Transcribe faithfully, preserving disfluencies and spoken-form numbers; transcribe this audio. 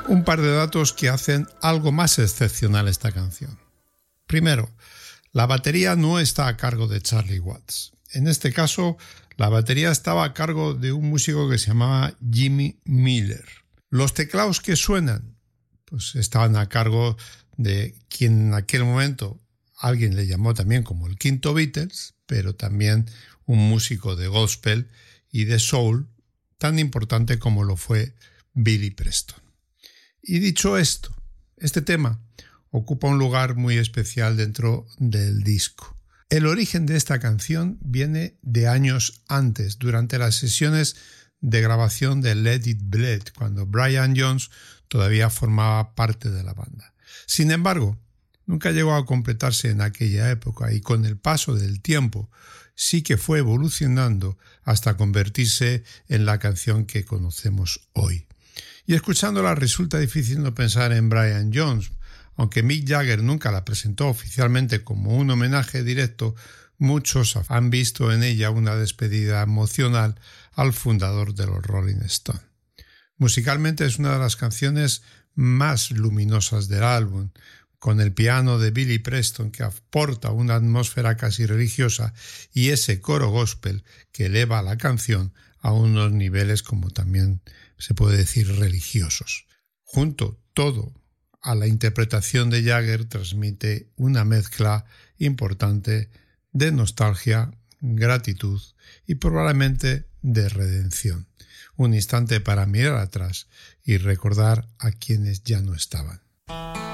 Un par de datos que hacen algo más excepcional esta canción. Primero, la batería no está a cargo de Charlie Watts. En este caso, la batería estaba a cargo de un músico que se llamaba Jimmy Miller. Los teclados que suenan, pues estaban a cargo de quien en aquel momento alguien le llamó también como el quinto Beatles, pero también un músico de gospel y de soul tan importante como lo fue Billy Preston. Y dicho esto, este tema ocupa un lugar muy especial dentro del disco. El origen de esta canción viene de años antes, durante las sesiones de grabación de Let It Bleed, cuando Brian Jones todavía formaba parte de la banda. Sin embargo, nunca llegó a completarse en aquella época y con el paso del tiempo sí que fue evolucionando hasta convertirse en la canción que conocemos hoy. Y escuchándola resulta difícil no pensar en Brian Jones. Aunque Mick Jagger nunca la presentó oficialmente como un homenaje directo, muchos han visto en ella una despedida emocional al fundador de los Rolling Stones. Musicalmente es una de las canciones más luminosas del álbum, con el piano de Billy Preston que aporta una atmósfera casi religiosa y ese coro gospel que eleva la canción a unos niveles como también se puede decir religiosos. Junto todo a la interpretación de Jagger transmite una mezcla importante de nostalgia, gratitud y probablemente de redención. Un instante para mirar atrás y recordar a quienes ya no estaban.